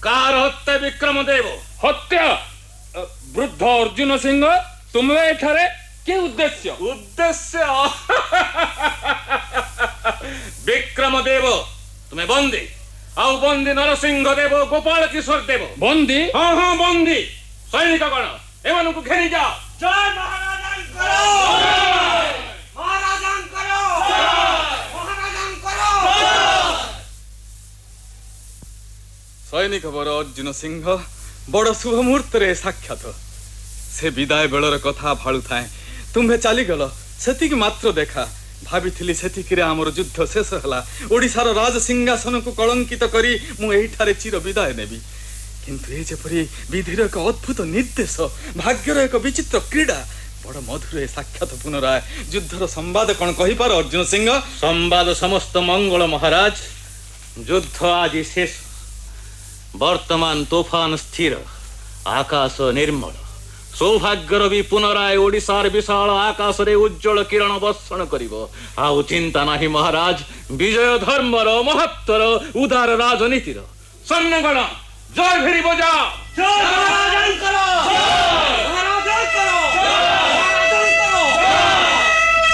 Car हत्या विक्रम देव हत्या वृद्ध अर्जुन सिंह तुम्हें एठारे के उद्देश्य विक्रम देव तुम्हें बंदी आउ बंदी नरसिंह देव गोपाल किशोर देव बंदी हाँ हाँ बंदी सैनिक गण एमान को घेरी जाओ। जय महाराजन करो महाराजन करो महाराजन करो। सैनिक बर अर्जुन सिंह बड़ शुभ मुहूर्त रे साक्षात से विदाय बेलर कथा भालु थाए तुम्हें चलीगल सेतिक मात्र देखा भाभी सेतिक आमर युद्ध शेष होला ओडिशार राज सिंहासन को कलंकित करी मु एठारे चिर विदाय नेबी किंतु ए जेपरी विधिर एक अद्भुत निर्देश भाग्यर एक विचित्र क्रीड़ा बड़ मधुर साक्षात पुनराय युद्धर संवाद कौन कही पार अर्जुन सिंह संवाद समस्त मंगल महाराज युद्ध आज शेष वर्तमान तोफान स्थिर आकाश निर्मल सौभाग्यर भी पुनराय ओडिशार विशाल आकाश रे उज्जवल किरण वर्षण करिवो आउ चिंता नाही महाराज विजय धर्मर महत्तर उदार राजनीतिर सैन्यगण जय फेरी बजा जय